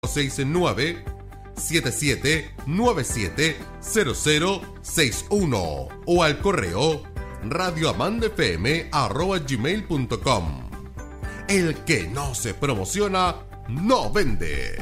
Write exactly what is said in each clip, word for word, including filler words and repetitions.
seis nueve siete siete nueve siete cero cero seis uno o al correo radioamandafm arroba gmail punto com. El que no se promociona, no vende.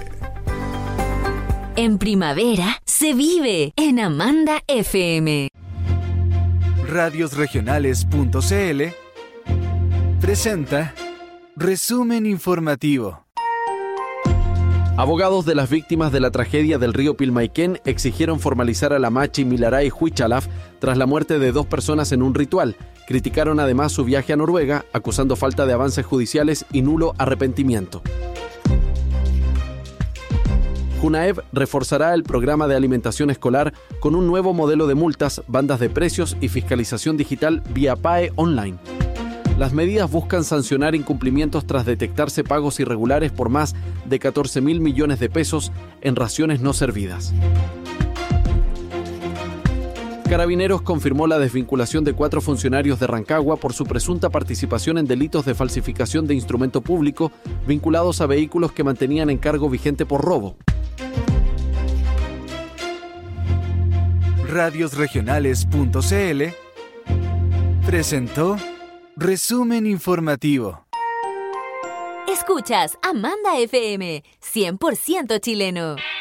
En primavera se vive en Amanda F M. radios regionales punto c l presenta Resumen Informativo. Abogados de las víctimas de la tragedia del río Pilmaiquén exigieron formalizar a la Machi Milaray Huichalaf tras la muerte de dos personas en un ritual. Criticaron además su viaje a Noruega, acusando falta de avances judiciales y nulo arrepentimiento. Junaev reforzará el programa de alimentación escolar con un nuevo modelo de multas, bandas de precios y fiscalización digital vía P A E online. Las medidas buscan sancionar incumplimientos tras detectarse pagos irregulares por más de catorce mil millones de pesos en raciones no servidas. Carabineros confirmó la desvinculación de cuatro funcionarios de Rancagua por su presunta participación en delitos de falsificación de instrumento público vinculados a vehículos que mantenían en cargo vigente por robo. radios regionales punto c l presentó Resumen Informativo. Escuchas Amanda F M, cien por ciento chileno.